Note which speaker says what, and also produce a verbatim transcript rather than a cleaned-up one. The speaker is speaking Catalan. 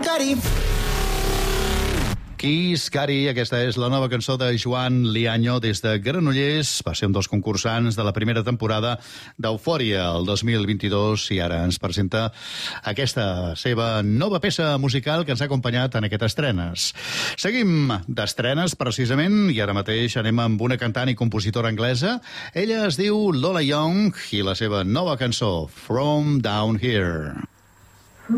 Speaker 1: Cari.
Speaker 2: Kiss Cari, aquesta és la nova cançó de Joan Liaño des de Granollers. Va ser un dels concursants de la primera temporada d'Eufòria el dos mil vint-i-dos i ara ens presenta aquesta seva nova peça musical que ens ha acompanyat en aquestes estrenes. Seguim d'estrenes, precisament, i ara mateix anem amb una cantant i compositora anglesa. Ella es diu Lola Young i la seva nova cançó, From Down Here.